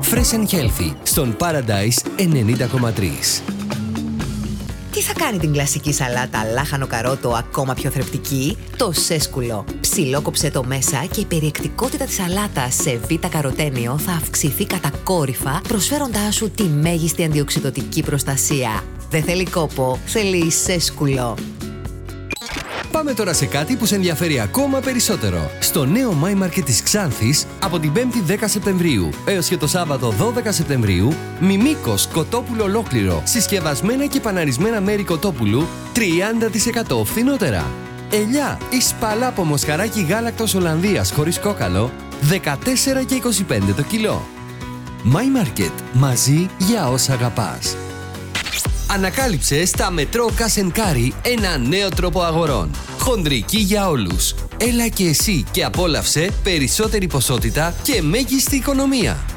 Fresh and Healthy στον Paradise 90,3. Τι θα κάνει την κλασική σαλάτα λάχανο καρότο ακόμα πιο θρεπτική? Το σέσκουλο. Ψιλόκοψε το μέσα και η περιεκτικότητα της σαλάτας σε β-καροτένιο θα αυξηθεί κατακόρυφα, προσφέροντάς σου τη μέγιστη αντιοξυδοτική προστασία. Δεν θέλει κόπο, θέλει σέσκουλο. Πάμε τώρα σε κάτι που σε ενδιαφέρει ακόμα περισσότερο. Στο νέο My Market της Ξάνθης, από την 5η 10 Σεπτεμβρίου έως και το Σάββατο 12 Σεπτεμβρίου, μιμίκος κοτόπουλο ολόκληρο, συσκευασμένα και παναρισμένα μέρη κοτόπουλου, 30% φθηνότερα. Ελιά ή σπαλάπο μοσχαράκι γάλακτος Ολλανδίας χωρίς κόκαλο, 14,25 το κιλό. My Market, μαζί για όσα αγαπάς. Ανακάλυψε στα Μετρό Cash & Carry ένα νέο τρόπο αγορών. Χοντρική για όλους. Έλα και εσύ και απόλαυσε περισσότερη ποσότητα και μέγιστη οικονομία.